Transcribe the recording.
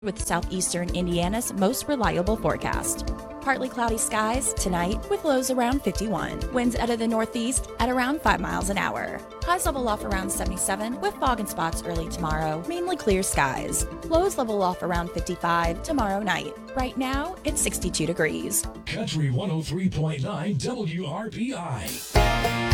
with southeastern Indiana's most reliable forecast. Partly cloudy skies tonight with lows around 51. Winds out of the northeast at around 5 miles an hour. Highs level off around 77 with fog and spots early tomorrow. Mainly clear skies. Lows level off around 55 tomorrow night. Right now, it's 62 degrees. Country 103.9 WRPI.